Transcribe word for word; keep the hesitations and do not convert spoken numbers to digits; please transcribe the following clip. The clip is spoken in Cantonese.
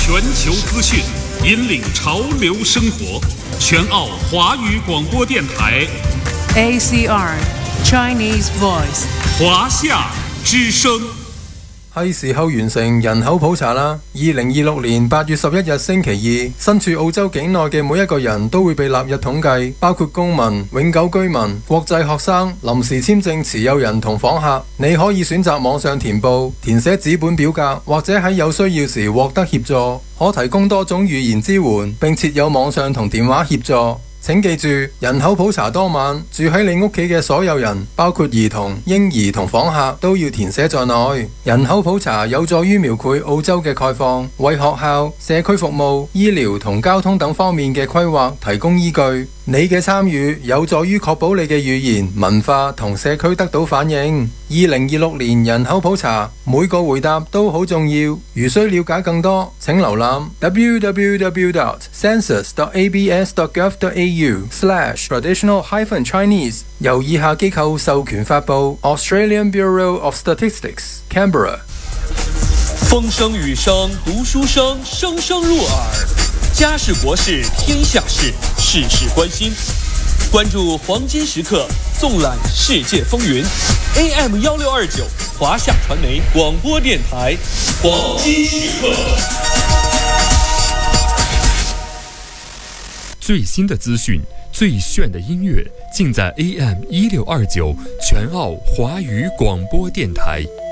全球资讯，引领潮流生活。全澳华语广播电台 A C R Chinese Voice 华夏之聲。 係時候完成人口普查啦！二零二六年八月十一日星期二，身處澳洲境內嘅每一個人都會被納入統計，包括公民、永久居民、國際學生、臨時簽證持有人同訪客。你可以選擇網上填報、填寫紙本表格，或者喺有需要時獲得協助。可提供多種語言支援，並設有網上同電話協助。請記住，人口普查當晚住喺你屋企嘅所有人，包括兒童、嬰兒同訪客，都要填寫在內。人口普查有助於描繪澳洲嘅概況，為學校、社區服務、醫療同交通等方面嘅規劃提供依據。你嘅參與有助於確保你嘅語言、文化同社區得到反映。二零二六年人口普查，每個回答都好重要。如需了解更多，請瀏覽 w w w dot census dot a b s dot gov dot a u slash traditional hyphen Chinese， 由以下機構授權發布 Australian Bureau of Statistics Canberra。 風聲雨聲讀書聲，聲聲入耳。家事國事天下事，事事關心。關注黃金時刻，縱覽世界風雲。A M 一六二九華夏傳媒廣播電台，黃金時刻。 最新的資訊，最炫的音樂，盡在 A M 一六二九全澳華語廣播電台。